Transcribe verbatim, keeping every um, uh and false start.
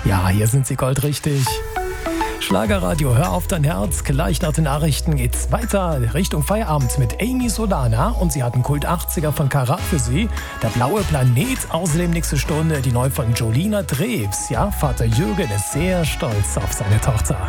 Ja, hier sind Sie goldrichtig. Schlagerradio, hör auf dein Herz. Gleich nach den Nachrichten geht's weiter Richtung Feierabend mit Amy Solana. Und sie hat einen Kult achtziger von Karat für Sie. Der blaue Planet. Außerdem nächste Stunde die neu von Jolina Drews. Ja, Vater Jürgen ist sehr stolz auf seine Tochter.